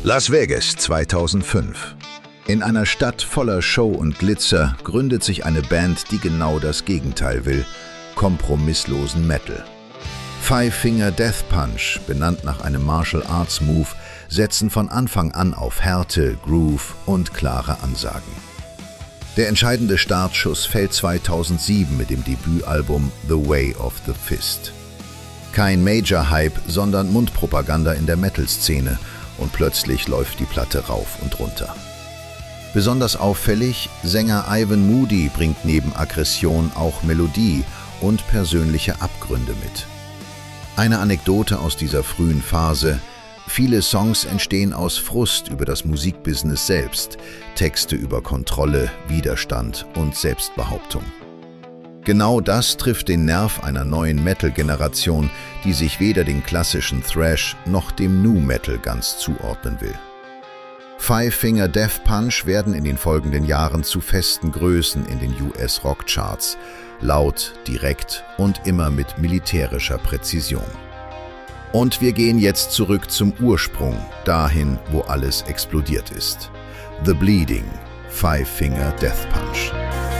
Las Vegas 2005. In einer Stadt voller Show und Glitzer gründet sich eine Band, die genau das Gegenteil will: kompromisslosen Metal. Five Finger Death Punch, benannt nach einem Martial Arts Move, setzen von Anfang an auf Härte, Groove und klare Ansagen. Der entscheidende Startschuss fällt 2007 mit dem Debütalbum The Way of the Fist. Kein Major-Hype, sondern Mundpropaganda in der Metal-Szene, und plötzlich läuft die Platte rauf und runter. Besonders auffällig: Sänger Ivan Moody bringt neben Aggression auch Melodie und persönliche Abgründe mit. Eine Anekdote aus dieser frühen Phase: Viele Songs entstehen aus Frust über das Musikbusiness selbst, Texte über Kontrolle, Widerstand und Selbstbehauptung. Genau das trifft den Nerv einer neuen Metal-Generation, die sich weder den klassischen Thrash noch dem Nu Metal ganz zuordnen will. Five Finger Death Punch werden in den folgenden Jahren zu festen Größen in den US-Rockcharts, laut, direkt und immer mit militärischer Präzision. Und wir gehen jetzt zurück zum Ursprung, dahin, wo alles explodiert ist. The Bleeding, Five Finger Death Punch.